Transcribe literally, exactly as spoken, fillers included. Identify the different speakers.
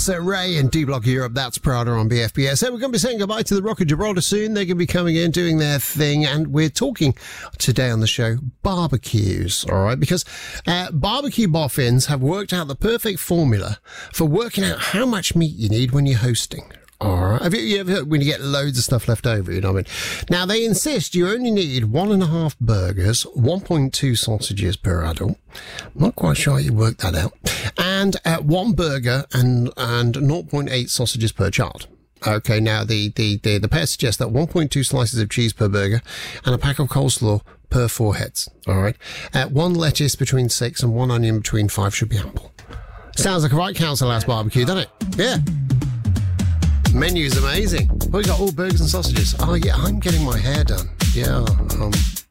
Speaker 1: Casa Ray and D-Block Europe. That's Prada on B F B S. So we're going to be saying goodbye to the Rock of Gibraltar soon. They're going to be coming in, doing their thing, and we're talking today on the show barbecues, all right? Because uh, barbecue boffins have worked out the perfect formula for working out how much meat you need when you're hosting. All right. Have you, you ever heard when you get loads of stuff left over, you know what I mean? Now, they insist you only need one and a half burgers, one point two sausages per adult. I'm not quite sure how you work that out. And uh, one burger and, and zero point eight sausages per child. Okay, now the, the, the, the pair suggests that one point two slices of cheese per burger and a pack of coleslaw per four heads. All right. Uh, one lettuce between six and one onion between five should be ample. Sounds like a right council house barbecue, doesn't it? Yeah. Menu's amazing. Oh, we got all burgers and sausages. Oh, yeah, I'm getting my hair done. Yeah, um...